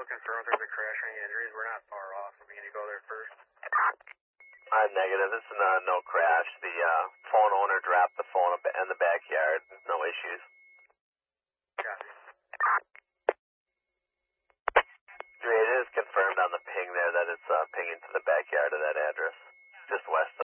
confirm if there's a crash or any injuries. We're not far off. We need to go there first. I'm negative. This is no crash. The phone owner dropped the phone in the backyard. No issues. Copy. It is confirmed on the ping there that it's pinging to the backyard of that address, just west